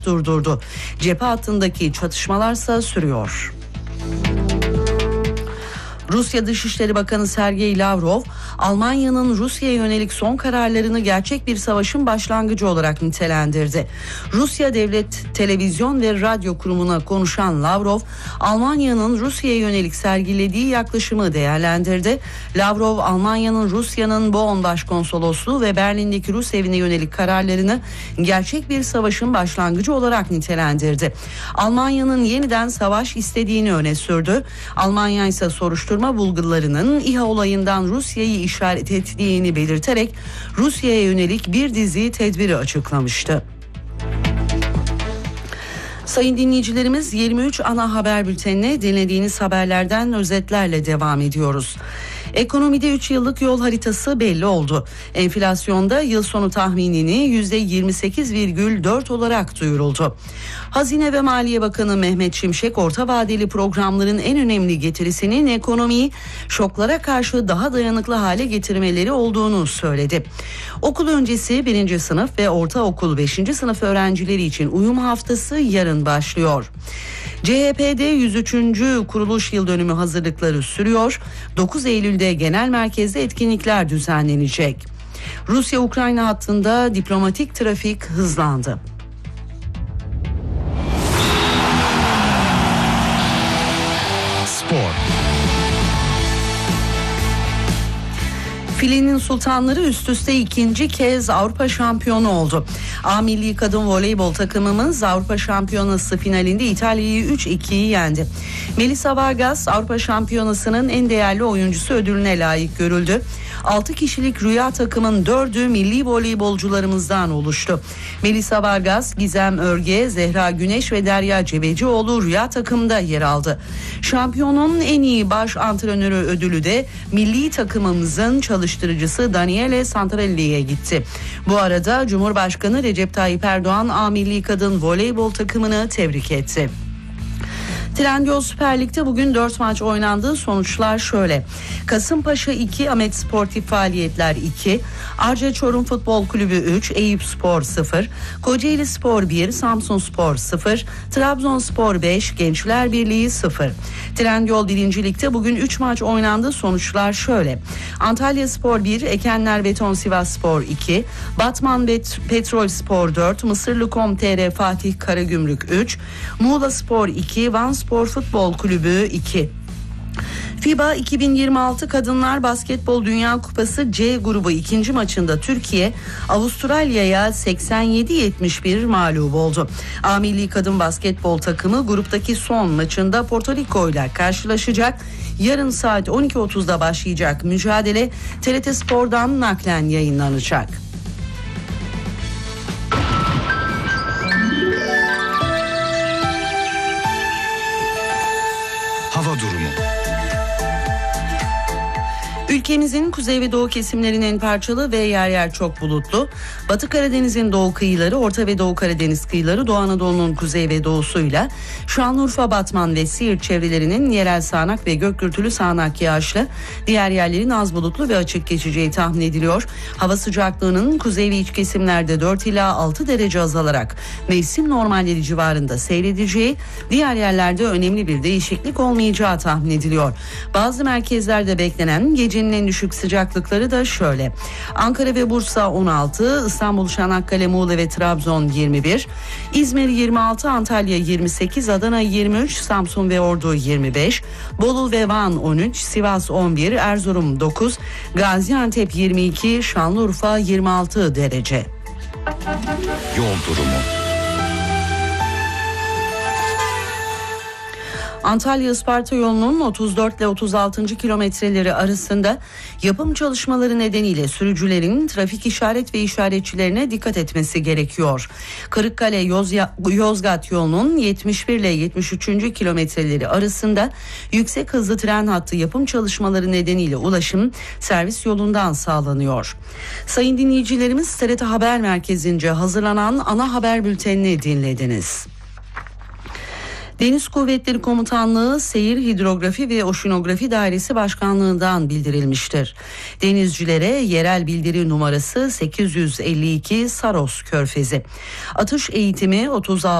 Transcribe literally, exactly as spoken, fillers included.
durdurdu. Cephe hattındaki çatışmalarsa sürüyor. Rusya Dışişleri Bakanı Sergey Lavrov, Almanya'nın Rusya'ya yönelik son kararlarını gerçek bir savaşın başlangıcı olarak nitelendirdi. Rusya Devlet Televizyon ve Radyo Kurumu'na konuşan Lavrov, Almanya'nın Rusya'ya yönelik sergilediği yaklaşımı değerlendirdi. Lavrov, Almanya'nın Rusya'nın Bonn Başkonsolosluğu ve Berlin'deki Rus evine yönelik kararlarını gerçek bir savaşın başlangıcı olarak nitelendirdi. Almanya'nın yeniden savaş istediğini öne sürdü. Almanya ise soruşturma bulgularının İHA olayından Rusya'yı işaret ettiğini belirterek Rusya'ya yönelik bir dizi tedbiri açıklamıştı. Sayın dinleyicilerimiz, yirmi üç ana haber bültenine dinlediğiniz haberlerden özetlerle devam ediyoruz. Ekonomide üç yıllık yol haritası belli oldu. Enflasyonda yıl sonu tahminini yüzde yirmi sekiz virgül dört olarak duyuruldu. Hazine ve Maliye Bakanı Mehmet Şimşek, orta vadeli programların en önemli getirisinin ekonomiyi şoklara karşı daha dayanıklı hale getirmeleri olduğunu söyledi. Okul öncesi birinci sınıf ve ortaokul beşinci sınıf öğrencileri için uyum haftası yarın başlıyor. C H P'de yüz üçüncü kuruluş yıl dönümü hazırlıkları sürüyor. dokuz Eylül'de genel merkezde etkinlikler düzenlenecek. Rusya-Ukrayna hattında diplomatik trafik hızlandı. Spor. Filenin sultanları üst üste ikinci kez Avrupa şampiyonu oldu. A Milli Kadın Voleybol takımımız Avrupa Şampiyonası finalinde İtalya'yı üç ikiye yendi. Melissa Vargas Avrupa Şampiyonası'nın en değerli oyuncusu ödülüne layık görüldü. altı kişilik rüya takımın dördü milli voleybolcularımızdan oluştu. Melissa Vargas, Gizem Örge, Zehra Güneş ve Derya Cebecioğlu rüya takımda yer aldı. Şampiyonun en iyi baş antrenörü ödülü de milli takımımızın çalıştırıcısı Daniele Santarelli'ye gitti. Bu arada Cumhurbaşkanı Recep Tayyip Erdoğan A Milli Kadın Voleybol takımını tebrik etti. Trendyol Süper Lig'de bugün dört maç oynandı. Sonuçlar şöyle: Kasımpaşa iki, Ahmet Sportif Faaliyetler iki, Arca Çorum Futbol Kulübü üç, Eyüpspor sıfır, Kocaeli Spor bir, Samsunspor sıfır, Trabzonspor beş, Gençler Birliği sıfır. Trendyol birinci Lig'de bugün üç maç oynandı. Sonuçlar şöyle: Antalya Spor bir, Ekenler Beton Sivasspor iki, Batman Bet- Petrol Spor dört, Mısırlı nokta com nokta tr Fatih Karagümrük üç, Muğla Spor iki, Van Spor Futbol Kulübü iki. FIBA iki bin yirmi altı Kadınlar Basketbol Dünya Kupası C grubu ikinci maçında Türkiye Avustralya'ya seksen yedi yetmiş bir mağlup oldu. A Milli Kadın Basketbol takımı gruptaki son maçında Porto Rico ile karşılaşacak. Yarın saat on iki otuzda başlayacak mücadele T R T Spor'dan naklen yayınlanacak. Hava durumu. Ülkemizin kuzey ve doğu kesimlerinin parçalı ve yer yer çok bulutlu. Batı Karadeniz'in doğu kıyıları, Orta ve Doğu Karadeniz kıyıları, Doğu Anadolu'nun kuzey ve doğusuyla Şanlıurfa, Batman ve Siirt çevrelerinin yerel sağanak ve gök gürültülü sağanak yağışlı, diğer yerlerin az bulutlu ve açık geçeceği tahmin ediliyor. Hava sıcaklığının kuzey ve iç kesimlerde dört ila altı derece azalarak mevsim normalleri civarında seyredeceği, diğer yerlerde önemli bir değişiklik olmayacağı tahmin ediliyor. Bazı merkezlerde beklenen gecenin en düşük sıcaklıkları da şöyle: Ankara ve Bursa on altı, İstanbul, Çanakkale, Muğla ve Trabzon yirmi bir, İzmir yirmi altı, Antalya yirmi sekiz, Adana yirmi üç, Samsun ve Ordu yirmi beş, Bolu ve Van on üç, Sivas on bir, Erzurum dokuz, Gaziantep yirmi iki, Şanlıurfa yirmi altı derece. Yol durumu. Antalya-Isparta yolunun otuz dört ile otuz altıncı kilometreleri arasında yapım çalışmaları nedeniyle sürücülerin trafik işaret ve işaretçilerine dikkat etmesi gerekiyor. Kırıkkale-Yozgat yolunun yetmiş bir ile yetmiş üçüncü kilometreleri arasında yüksek hızlı tren hattı yapım çalışmaları nedeniyle ulaşım servis yolundan sağlanıyor. Sayın dinleyicilerimiz, T R T Haber Merkezi'nce hazırlanan ana haber bültenini dinlediniz. Deniz Kuvvetleri Komutanlığı Seyir Hidrografi ve Oşinografi Dairesi Başkanlığı'ndan bildirilmiştir. Denizcilere yerel bildiri numarası sekiz yüz elli iki Saros Körfezi. Atış eğitimi otuz altı